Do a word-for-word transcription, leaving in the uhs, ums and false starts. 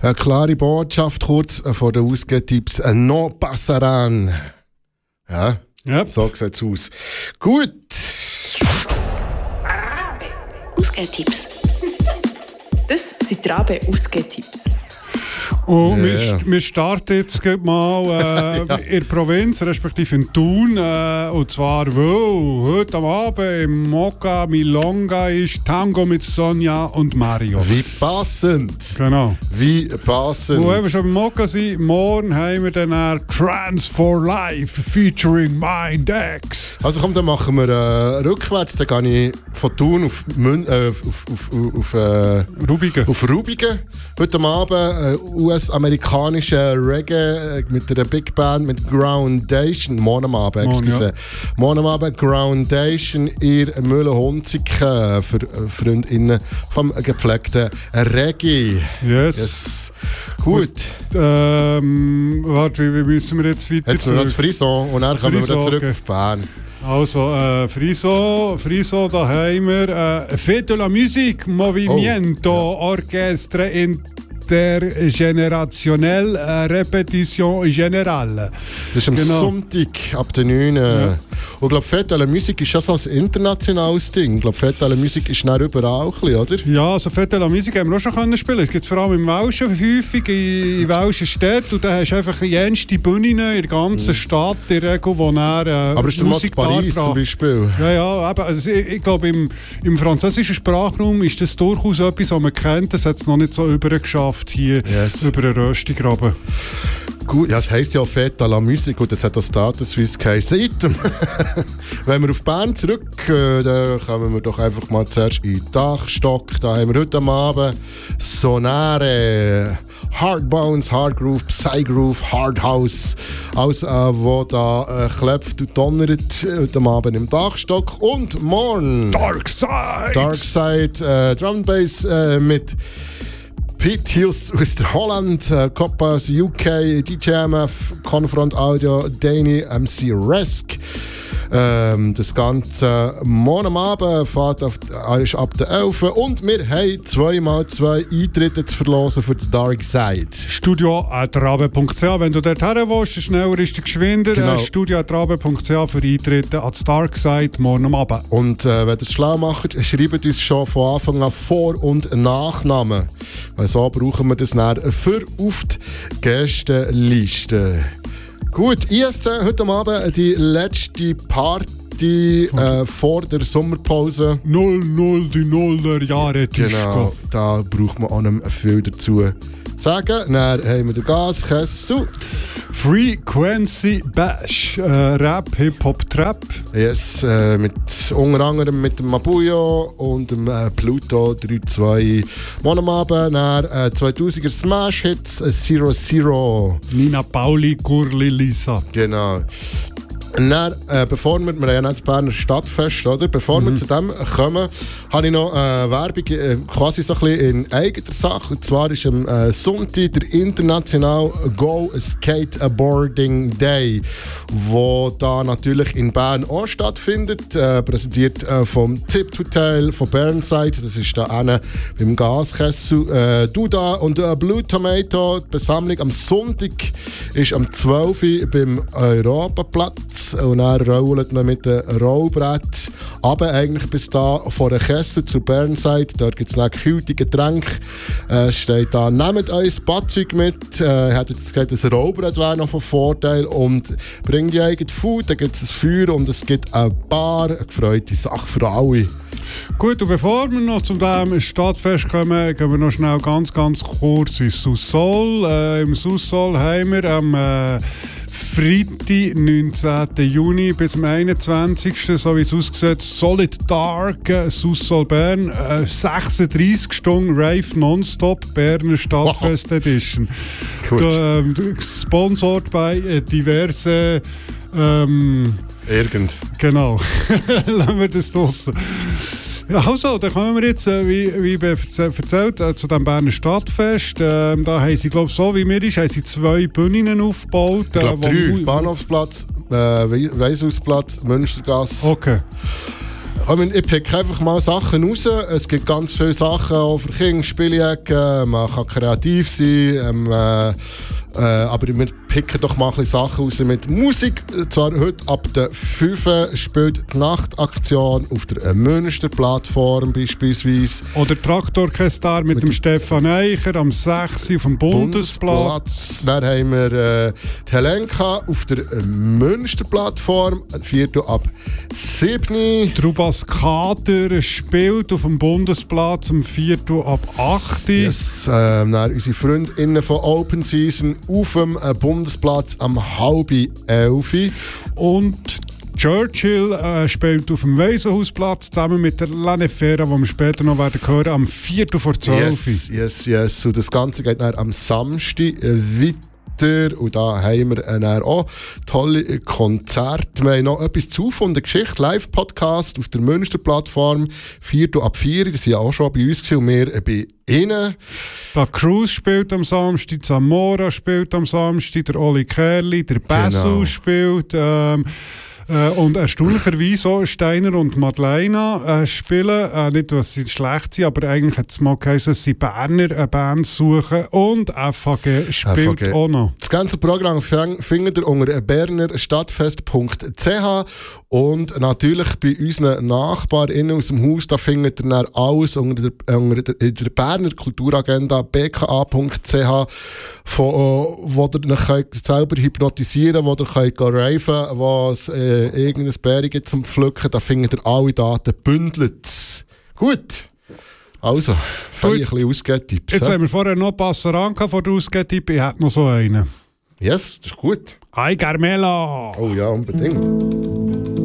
Eine klare Botschaft kurz vor den Ausgehtipps. No passaran. Ja, yep. So sieht es aus. Gut. Ausgehtipps. Das sind die Rabe-Ausgehtipps. Und Yeah. wir, wir starten jetzt mal äh, ja. in der Provinz, respektive in Thun. Äh, und zwar, weil heute am Abend im Mokka Milonga ist Tango mit Sonja und Mario. Wie passend. Genau. Wie passend. Und wenn wir schon beim Mokka sind, morgen haben wir dann äh, Trans for Life featuring Mind X. Also komm, dann machen wir äh, rückwärts. Dann gehe ich von Thun auf, Mün äh, auf, auf, auf, auf, äh, Rubigen. auf Rubigen. Heute am Abend äh, U S-amerikanische Reggae äh, mit einer Big Band mit Groundation. Morgen am Abend, excuse. Ja. Morgen am Abend Groundation in Mühlenhunzig äh, für äh, Freundinnen vom gepflegten Reggae. Yes. yes. Gut. Gut. Ähm, warte, wie müssen wir jetzt weiter? Jetzt müssen wir das Frison und dann kommen Frison, wir zurück okay. auf Bern. Also, äh, Frison, Frison, da haben wir äh, Fête de la Musique, Movimiento, oh, ja. Orchestre Intergenerationelle, äh, Repetition Generale. Das ist am genau. Sonntag ab der neun. Ja. Und ich glaube, Fête de la Musique ist schon so ein internationales Ding. Ich glaube, Fête de la Musique ist nicht überall, oder? Ja, also Fête de la Musique haben wir auch schon können spielen. Es gibt es vor allem im Welschen häufig, in, in Welschen Städten. Und da hast du einfach jenste Bühnen in der ganzen mhm. Stadt, in der Regel, wo dann äh, aber ist Musik mal in Paris zum Beispiel? Ja, ja, eben, also ich, ich glaube, im, im französischen Sprachraum ist das durchaus etwas, was man kennt. Das hat es noch nicht so übergeschafft hier, yes. über den Röstigraben. Gut, ja, es heisst ja Fête de la Musique und das hat auch Status Suisse geheißen. Wenn wir auf Bern zurück, äh, dann kommen wir doch einfach mal zuerst in den Dachstock. Da haben wir heute am Abend Sonare, Hardbones, Hardgroove, Psygroove, Hardhouse. Alles, äh, wo da äh, klopft und donnert heute am Abend im Dachstock. Und morgen Darkside! Darkside, äh, Drum and Bass äh, mit Pete Hughes aus der Holland, äh, Coppa aus U K, D J M F, Confront Audio, Danny, M C Resk. Ähm, das Ganze morgen am Abend fährt auf, äh, ist ab der elf und wir haben zwei mal zwei Eintritte zu verlosen für das Dark Side. Studio at rabe punkt c h. Wenn du dort her willst, schneller ist der geschwinder. Genau. Äh, Studio at rabe punkt c h für Eintritte ans Dark Side morgen am Abend. Und äh, wenn ihr es schlau macht, schreibt uns schon von Anfang an Vor- und Nachnamen. Weil so brauchen wir das dann für auf die Gästeliste. Gut, I S C heute Abend die letzte Party äh, vor der Sommerpause. null null die Nuller Jahre Disco. Genau, da braucht man auch nicht viel dazu sagen. Dann haben wir den Gaskessel. Frequency Bash, äh, Rap, Hip-Hop, Trap. Yes, äh, mit, unter anderem mit dem Mabuyo und dem äh, Pluto drei zwei. Morgen am Abend dann äh, zweitausender Smash-Hits, äh, Zero Zero. Nina Pauli, Kurli, Lisa. Genau. Und dann, äh, bevor wir, wir haben ja nicht das Berner Stadtfest, oder? Bevor mhm. wir zu dem kommen, habe ich noch äh, Werbung äh, quasi so ein bisschen in eigener Sache. Und zwar ist am äh, Sonntag der International Go Skateboarding Day, wo da natürlich in Bern auch stattfindet. Äh, präsentiert äh, vom Tipped Hotel von Burnside. Das ist da hinten beim Gaskessel. Äh, Duda und äh, Blue Tomato. Die Besammlung am Sonntag ist am zwölf Uhr beim Europaplatz. Und dann rollt man mit dem Rollbrett aber eigentlich bis da vor der Kessel zur Burnside. Dort gibt es noch kühlte Getränke. Äh, es steht da, nehmt euch ein Badzeug mit. Äh, hat jetzt gesagt, das Rollbrett wäre noch von Vorteil. Und bringt ihr eigenes Food, dann gibt es ein Feuer und es gibt eine Bar. Eine gefreute Sache für alle. Gut, und bevor wir noch zum dem Stadtfest kommen, gehen wir noch schnell ganz, ganz kurz ins Sous-Sol. Äh, Im Sous-Sol haben wir am äh, Freitag, neunzehnten Juni bis zum einundzwanzigsten so wie es aussieht, Solid Dark, äh, Sous-Sol Bern, äh, sechsunddreissig Stunden Rave Nonstop, Berner Stadtfest wow. Edition. Gut. Da, äh, gesponsert bei äh, diversen ähm, Irgend. Genau. Lassen wir das draussen. Ja, also, dann kommen wir jetzt, äh, wie, wie erzählt, äh, zu dem Berner Stadtfest. Ähm, da haben sie, glaube ich, so wie mir ist, haben sie zwei Bühnen aufgebaut. Ich glaube, äh, drei. Bahnhofsplatz, äh, Weishausplatz, Münstergasse. Okay. Ich, meine, ich pick einfach mal Sachen raus. Es gibt ganz viele Sachen auch für Kinder, Spielecken, man kann kreativ sein. Ähm, äh, Äh, aber wir picken doch mal ein bisschen Sachen raus mit Musik. Zwar heute ab der fünf spielt die Nachtaktion auf der Münster-Plattform beispielsweise. Oder Traktorkestar mit, mit dem Stefan Eicher am sechs auf dem Bundesplatz. Bundesplatz. Dann haben wir äh, die Helenka auf der Münster-Plattform, Viertel ab sieben. Trubas Kader spielt auf dem Bundesplatz am Viertel ab acht. Yes, äh, unsere Freundinnen von Open Season auf dem Bundesplatz am halb elf. Und Churchill äh, spielt auf dem Waisenhausplatz zusammen mit der Lanefera, die wir später noch werden hören, am Viertel vor zwölf. Yes, yes, yes. Und das Ganze geht dann am Samstag äh, weiter. Und da haben wir dann auch tolle Konzerte. Wir haben noch etwas zu von der Geschichte, Live-Podcast auf der Münster-Plattform, Viertel ab vier. Das waren ja auch schon bei uns gewesen, und wir bei ihnen. Da Cruz spielt am Samstag, Zamora spielt am Samstag, der Oli Kerli, der Basu genau. spielt. Ähm, Äh, und erstaunlicherweise auch Steiner und Madeleine äh, spielen. Äh, nicht, dass sie schlecht sind, aber eigentlich hat es mal geheißen, dass sie Berner eine Band suchen. Und F H G spielt F H G auch noch. Das ganze Programm findet ihr unter berner stadtfest punkt c h. Und natürlich bei unseren NachbarInnen aus dem Haus, da findet ihr dann alles unter der, unter der, in der Berner Kulturagenda b k a punkt c h, von, wo ihr euch selber hypnotisieren könnt, wo ihr könnt raven, wo es äh, irgendein Bären gibt zum Pflücken, da findet ihr alle Daten bündelt. Gut. Also, fein ein bisschen Ausgehtipps. Jetzt he? haben wir vorher noch Passaran vor der Ausgehtipps. Ich hätte noch so einen. Yes, das ist gut. Ay Carmela! Oh ja, unbedingt.